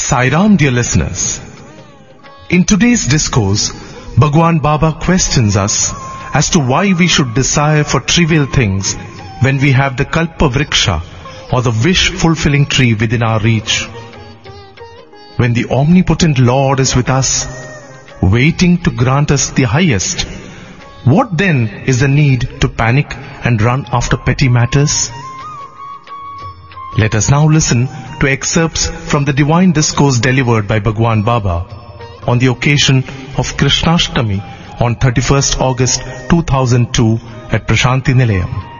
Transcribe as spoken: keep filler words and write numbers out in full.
Sai Ram, dear listeners. In today's discourse, Bhagwan Baba questions us as to why we should desire for trivial things when we have the Kalpa Vriksha or the wish-fulfilling tree within our reach. When the omnipotent Lord is with us, waiting to grant us the highest, what then is the need to panic and run after petty matters? Let us now listen to excerpts from the divine discourse delivered by Bhagwan Baba on the occasion of Krishnashtami on thirty-first August two thousand two at Prashanti Nilayam.